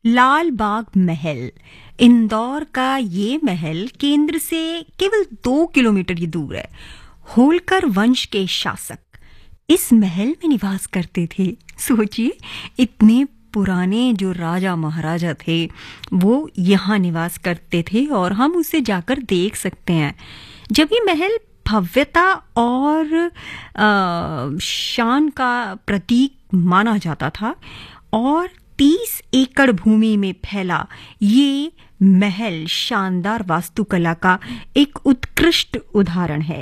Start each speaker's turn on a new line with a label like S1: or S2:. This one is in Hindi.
S1: लाल बाग महल इंदौर का ये महल केंद्र से केवल 2 किलोमीटर ही दूर है। होलकर वंश के शासक इस महल में निवास करते थे। सोचिए, इतने पुराने जो राजा महाराजा थे वो यहाँ निवास करते थे और हम उसे जाकर देख सकते हैं। जब ये महल भव्यता और शान का प्रतीक माना जाता था और 30 एकड़ भूमि में फैला ये महल शानदार वास्तुकला का एक उत्कृष्ट उदाहरण है।